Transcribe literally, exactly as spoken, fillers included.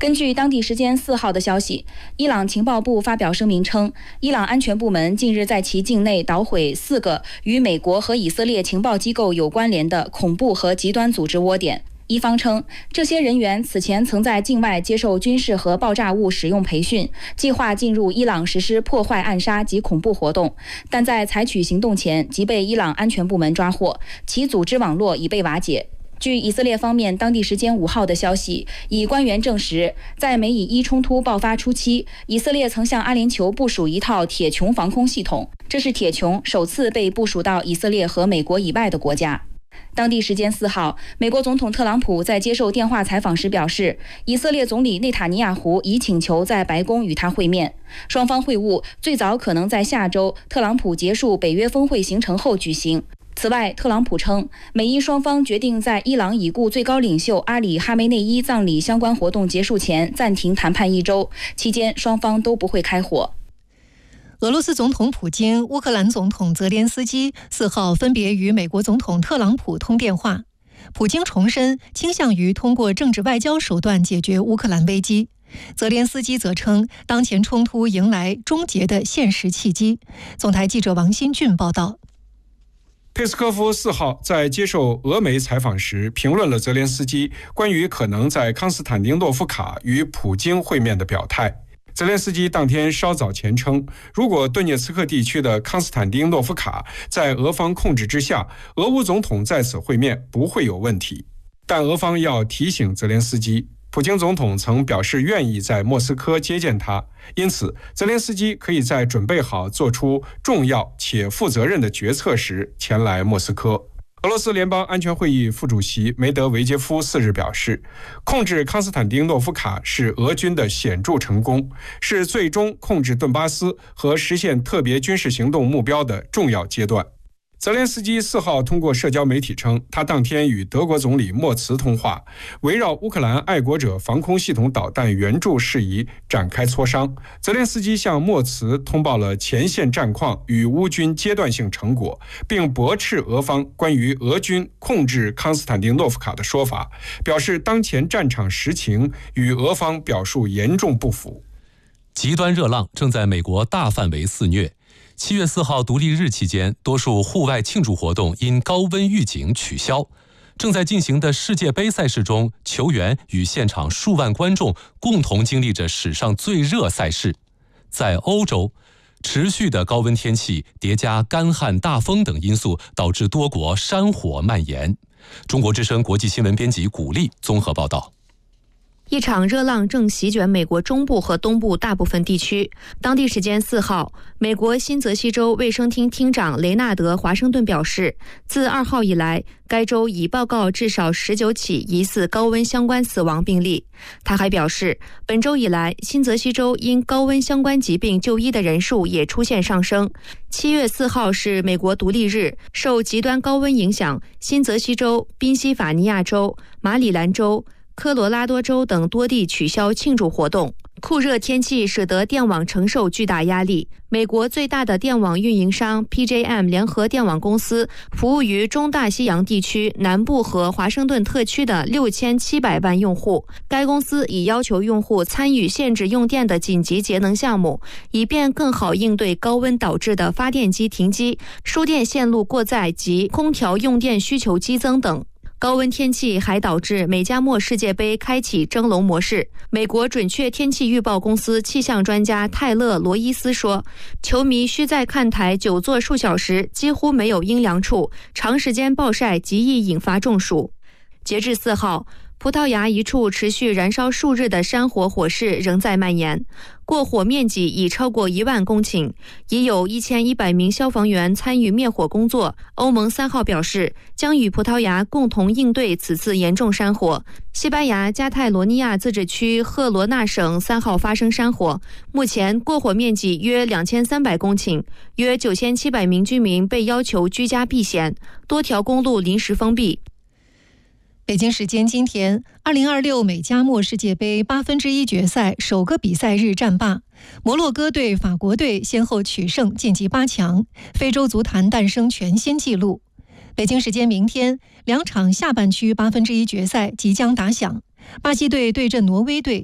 根据当地时间四号的消息，伊朗情报部发表声明称，伊朗安全部门近日在其境内捣毁四个与美国和以色列情报机构有关联的恐怖和极端组织窝点。伊方称，这些人员此前曾在境外接受军事和爆炸物使用培训，计划进入伊朗实施破坏、暗杀及恐怖活动，但在采取行动前即被伊朗安全部门抓获，其组织网络已被瓦解。据以色列方面当地时间五号的消息，以官员证实，在美以伊冲突爆发初期，以色列曾向阿联酋部署一套铁穹防空系统，这是铁穹首次被部署到以色列和美国以外的国家。当地时间四号，美国总统特朗普在接受电话采访时表示，以色列总理内塔尼亚胡已请求在白宫与他会面，双方会晤最早可能在下周特朗普结束北约峰会行程后举行。此外，特朗普称，美伊双方决定在伊朗已故最高领袖阿里·哈梅内伊葬礼相关活动结束前暂停谈判一周，期间双方都不会开火。 俄罗斯总统普京、乌克兰总统泽连斯基四号分别与美国总统特朗普通电话。普京重申倾向于通过政治外交手段解决乌克兰危机，泽连斯基则称当前冲突迎来终结的现实契机。总台记者王新俊报道。 佩斯科夫四号在接受俄媒采访时评论了泽连斯基关于可能在康斯坦丁诺夫卡与普京会面的表态。泽连斯基当天稍早前称，如果顿涅茨克地区的康斯坦丁诺夫卡在俄方控制之下，俄乌总统在此会面不会有问题。但俄方要提醒泽连斯基，普京总统曾表示愿意在莫斯科接见他，因此泽连斯基可以在准备好做出重要且负责任的决策时前来莫斯科。俄罗斯联邦安全会议副主席梅德韦杰夫四日表示，控制康斯坦丁诺夫卡是俄军的显著成功，是最终控制顿巴斯和实现特别军事行动目标的重要阶段。泽连斯基四号通过社交媒体称，他当天与德国总理默茨通话，围绕乌克兰爱国者防空系统导弹援助事宜展开磋商。泽连斯基向默茨通报了前线战况与乌军阶段性成果，并驳斥俄方关于俄军控制康斯坦丁诺夫卡的说法，表示当前战场实情与俄方表述严重不符。 极端热浪正在美国大范围肆虐。七月四号独立日期间，多数户外庆祝活动因高温预警取消。正在进行的世界杯赛事中，球员与现场数万观众共同经历着史上最热赛事。在欧洲，持续的高温天气叠加干旱、大风等因素，导致多国山火蔓延。中国之声国际新闻编辑古丽综合报道。 一场热浪正席卷美国中部和东部大部分地区。当地时间四号，美国新泽西州卫生厅厅长雷纳德·华盛顿表示，自二号以来，该州已报告至少十九起疑似高温相关死亡病例。他还表示，本周以来，新泽西州因高温相关疾病就医的人数也出现上升。七月四号是美国独立日，受极端高温影响，新泽西州、宾夕法尼亚州、马里兰州、科罗拉多州等多地取消庆祝活动。酷热天气使得电网承受巨大压力。美国最大的电网运营商 P J M 联合电网公司服务于中大西洋地区南部和华盛顿特区的六千七百万用户。该公司已要求用户参与限制用电的紧急节能项目，以便更好应对高温导致的发电机停机、输电线路过载及空调用电需求激增等。高温天气还导致美加墨世界杯开启蒸笼模式。美国准确天气预报公司气象专家泰勒·罗伊斯说，球迷需在看台久坐数小时，几乎没有阴凉处，长时间暴晒极易引发中暑。截至四号，葡萄牙一处持续燃烧数日的山火火势仍在蔓延，过火面积已超过一万公顷，已有一千一百名消防员参与灭火工作。欧盟三号表示，将与葡萄牙共同应对此次严重山火。西班牙加泰罗尼亚自治区赫罗纳省三号发生山火，目前过火面积约两千三百公顷，约九千七百名居民被要求居家避险，多条公路临时封闭。 北京时间今天，二零二六美加墨世界杯八分之一决赛首个比赛日战罢，摩洛哥队、法国队先后取胜晋级八强，非洲足坛诞生全新纪录。北京时间明天，两场下半区八分之一决赛即将打响，巴西队对阵挪威队。